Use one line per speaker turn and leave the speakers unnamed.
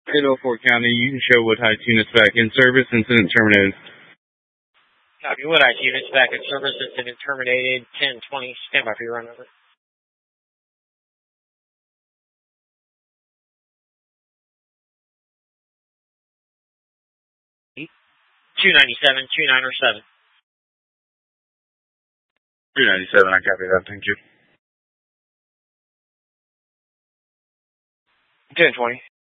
804 County, you can show Wood Heights units back in service, incident terminated.
Copy, Wood Heights units back in service, incident terminated, 1020, stand by for your run over. $297, 2907.
297, I copy that, thank you.
1020.